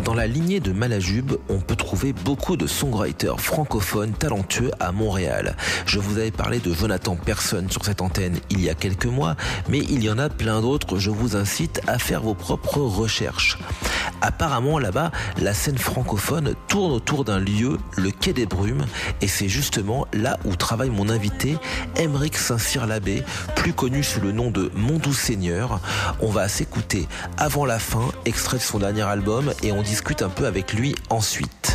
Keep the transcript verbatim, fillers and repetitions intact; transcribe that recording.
Dans la lignée de Malajube, on peut trouver beaucoup de songwriters francophones talentueux à Montréal. Je vous avais parlé de Jonathan Persson sur cette antenne il y a quelques mois, mais il y en a plein d'autres. Je vous incite à faire vos propres recherches. Apparemment, là-bas, la scène francophone tourne autour d'un lieu, le Quai des Brumes, et c'est justement là où travaille mon invité, Aymeric Saint-Cyr-Labbé, plus connu sous le nom de Mon Doux Seigneur. On va s'écouter Avant la fin, extrait de son dernier album, et on discute un peu avec lui ensuite.